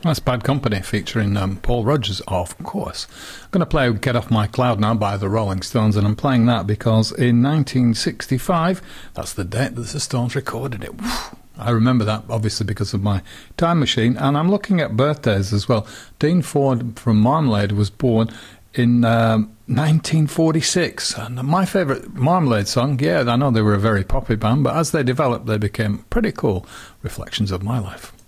That's Bad Company featuring Paul Rodgers, of course. I'm going to play Get Off My Cloud now by the Rolling Stones, and I'm playing that because in 1965, that's the date that the Stones recorded it. Whew. I remember that, obviously, because of my time machine, and I'm looking at birthdays as well. Dean Ford from Marmalade was born in 1946, and my favourite Marmalade song, yeah, I know they were a very poppy band, but as they developed, they became pretty cool. Reflections of My Life.